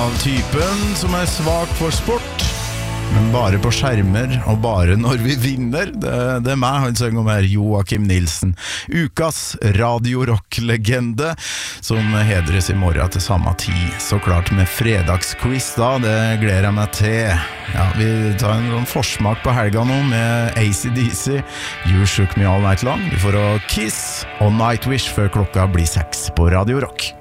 av typen som svak for sport, men bare på skjermer og bare når vi vinner. Det meg han søng om her, Joakim Nilsen. Ukas radio-rock-legende, som hedres i morgen til samme tid. Så klart med fredagsquiz da, det gleder jeg meg til. Ja, vi tar en forsmak på helga nå med AC/DC, You Shook Me All Night Long. Vi får å Kiss og Nightwish før klokka blir 6 på Radio Rock.